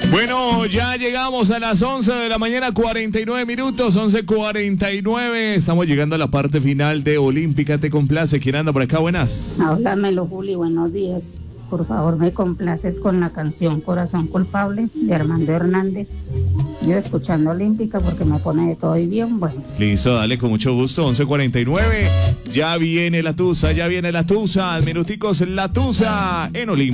Bueno, ya llegamos a las 11 de la mañana, 49 minutos, 11:49. Estamos llegando a la parte final de Olímpica Te Complace. ¿Quién anda por acá? Buenas. Háblamelo, Juli, buenos días. Por favor, me complaces con la canción Corazón Culpable de Armando Hernández. Yo escuchando Olímpica porque me pone de todo y bien bueno. Listo, dale, con mucho gusto, 11:49. Ya viene la tusa, Minuticos la tusa en Olímpica.